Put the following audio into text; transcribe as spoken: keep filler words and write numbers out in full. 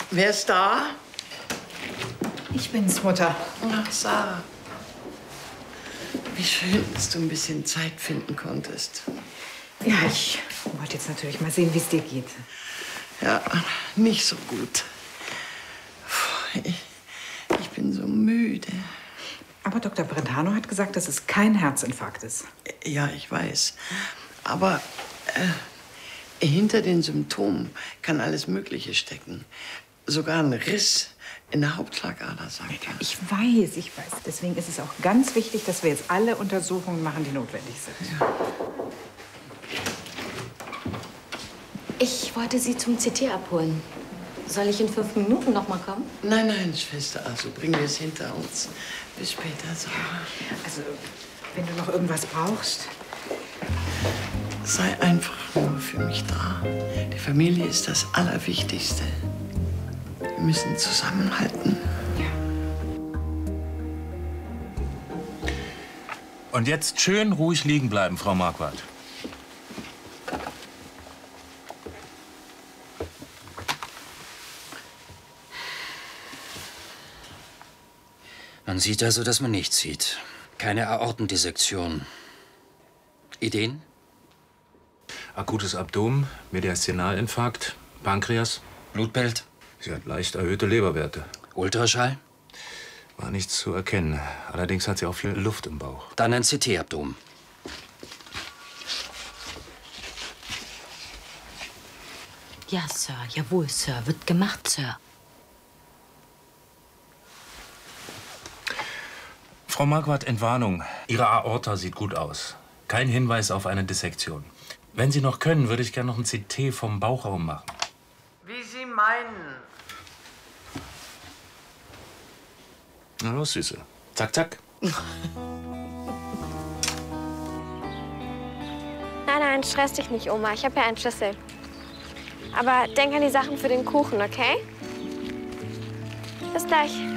Wer ist da? Ich bin's, Mutter. Ach, Sarah. Wie schön, dass du ein bisschen Zeit finden konntest. Ja, ich wollte jetzt natürlich mal sehen, wie es dir geht. Ja, nicht so gut. Ich, ich bin so müde. Aber Doktor Brentano hat gesagt, dass es kein Herzinfarkt ist. Ja, ich weiß. Aber äh, hinter den Symptomen kann alles Mögliche stecken. Sogar ein Riss in der Hauptschlagader, sagt er. Ich weiß, ich weiß. Deswegen ist es auch ganz wichtig, dass wir jetzt alle Untersuchungen machen, die notwendig sind. Ja. Ich wollte Sie zum C T abholen. Soll ich in fünf Minuten noch mal kommen? Nein, nein, Schwester, also bringen wir es hinter uns. Bis später, Sarah. Also, wenn du noch irgendwas brauchst. Sei einfach nur für mich da. Die Familie ist das Allerwichtigste. Wir müssen zusammenhalten. Und jetzt schön ruhig liegen bleiben, Frau Marquardt. Man sieht also, dass man nichts sieht. Keine Aortendissektion. Ideen? Akutes Abdomen, Mediastinalinfarkt, Pankreas. Blutbild? Sie hat leicht erhöhte Leberwerte. Ultraschall? War nichts zu erkennen. Allerdings hat sie auch viel Luft im Bauch. Dann ein C T-Abdomen. Ja, Sir. Jawohl, Sir. Wird gemacht, Sir. Frau Marquardt, Entwarnung. Ihre Aorta sieht gut aus. Kein Hinweis auf eine Dissektion. Wenn Sie noch können, würde ich gerne noch ein C T vom Bauchraum machen. Wie Sie meinen. Na los, Süße. Zack, zack. Nein, nein, stress dich nicht, Oma. Ich habe ja einen Schlüssel. Aber denk an die Sachen für den Kuchen, okay? Bis gleich.